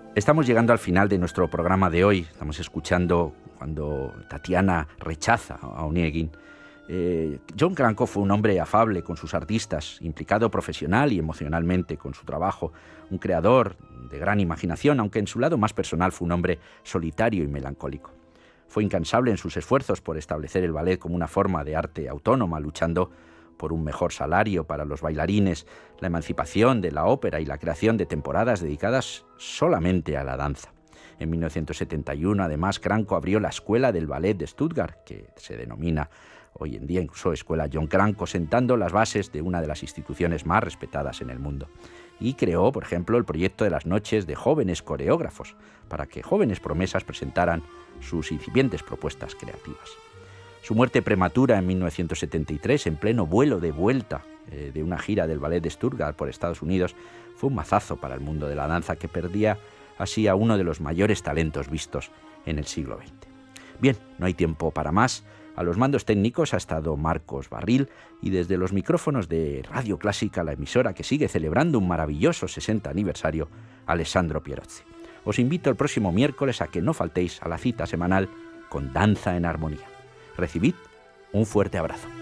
Estamos llegando al final de nuestro programa de hoy. Estamos escuchando cuando Tatiana rechaza a Oneguin. John Cranko fue un hombre afable con sus artistas, implicado profesional y emocionalmente con su trabajo, un creador de gran imaginación, aunque en su lado más personal fue un hombre solitario y melancólico. Fue incansable en sus esfuerzos por establecer el ballet como una forma de arte autónoma, luchando por un mejor salario para los bailarines, la emancipación de la ópera y la creación de temporadas dedicadas solamente a la danza. En 1971, además, Cranko abrió la Escuela del Ballet de Stuttgart, que se denomina hoy en día incluso Escuela John Cranko, sentando las bases de una de las instituciones más respetadas en el mundo. Y creó, por ejemplo, el proyecto de las noches de jóvenes coreógrafos, para que jóvenes promesas presentaran sus incipientes propuestas creativas. Su muerte prematura en 1973, en pleno vuelo de vuelta de una gira del Ballet de Stuttgart por Estados Unidos, fue un mazazo para el mundo de la danza, que perdía así a uno de los mayores talentos vistos en el siglo XX. Bien, no hay tiempo para más. A los mandos técnicos ha estado Marcos Barril, y desde los micrófonos de Radio Clásica, la emisora que sigue celebrando un maravilloso 60 aniversario, Alessandro Pierozzi. Os invito el próximo miércoles a que no faltéis a la cita semanal con Danza en Armonía. Recibid un fuerte abrazo.